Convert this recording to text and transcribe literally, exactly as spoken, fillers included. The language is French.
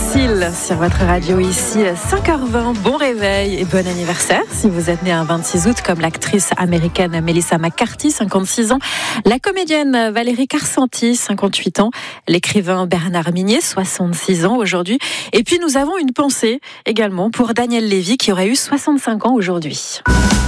Cécile sur votre radio ici, cinq heures vingt, bon réveil et bon anniversaire si vous êtes né un vingt-six août comme l'actrice américaine Melissa McCarthy, cinquante-six ans, la comédienne Valérie Carcenti, cinquante-huit ans, l'écrivain Bernard Minier, soixante-six ans aujourd'hui, et puis nous avons une pensée également pour Daniel Lévy qui aurait eu soixante-cinq ans aujourd'hui.